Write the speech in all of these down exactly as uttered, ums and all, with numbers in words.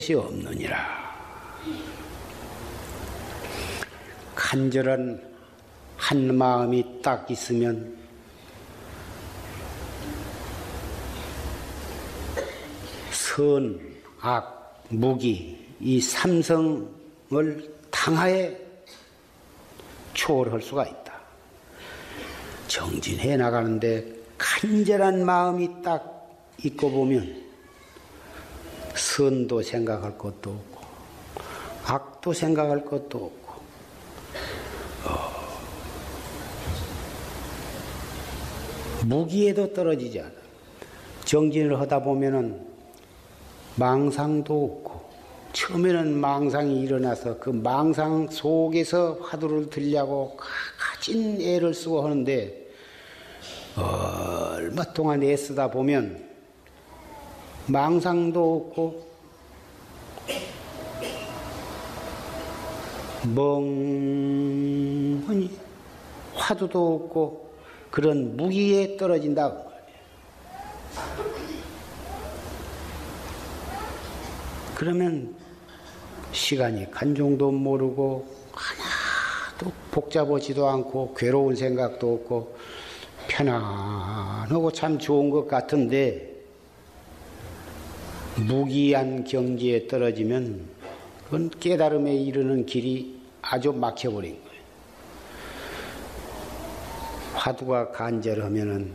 것이 없느니라. 간절한 한 마음이 딱 있으면 선, 악, 무기 이 삼성을 당하에 초월할 수가 있다. 정진해 나가는데 간절한 마음이 딱 있고 보면 선도 생각할 것도 없고 악도 생각할 것도 없고 어, 무기에도 떨어지지 않아. 정진을 하다 보면은 망상도 없고 처음에는 망상이 일어나서 그 망상 속에서 화두를 들려고 가진 애를 쓰고 하는데 얼마 동안 애쓰다 보면 망상도 없고 멍하니 화두도 없고 그런 무기에 떨어진다고 말이에요. 그러면 시간이 간 종도 모르고 하나도 복잡하지도 않고 괴로운 생각도 없고 편안하고 참 좋은 것 같은데 무기한 경지에 떨어지면 그건 깨달음에 이르는 길이 아주 막혀버린 거예요. 화두가 간절하면은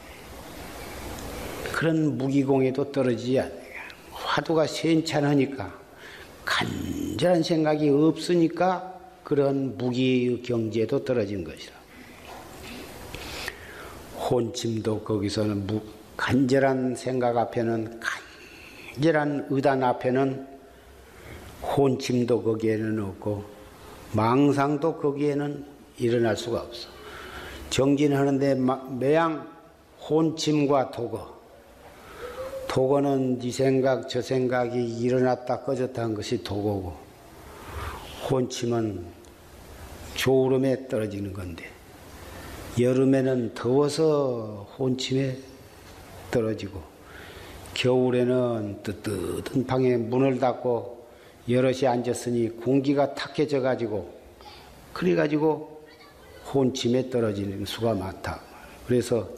그런 무기공에도 떨어지지 않아요. 화두가 센찬하니까 간절한 생각이 없으니까 그런 무기의 경지에도 떨어진 것이다. 혼침도 거기서는 무, 간절한 생각 앞에는 간절한 의단 앞에는 혼침도 거기에는 없고 망상도 거기에는 일어날 수가 없어. 정진하는데 매양 혼침과 도거, 도거는 이 생각 저 생각이 일어났다 꺼졌다 한 것이 도거고 혼침은 조울음에 떨어지는 건데 여름에는 더워서 혼침에 떨어지고 겨울에는 뜨뜻한 방에 문을 닫고 여럿이 앉았으니 공기가 탁해져 가지고 그래 가지고 혼침에 떨어지는 수가 많다. 그래서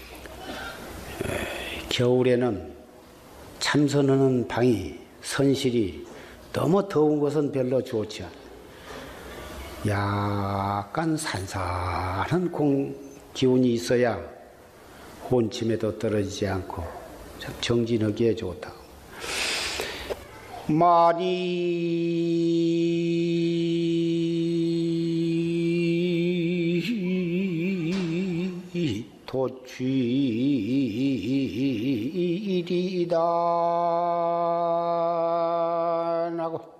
겨울에는 참선하는 방이 선실이 너무 더운 것은 별로 좋지 않아. 약간 산산한 공 기운이 있어야 혼침에도 떨어지지 않고 참 정진하기에 좋다. 많이 도취이리다 하고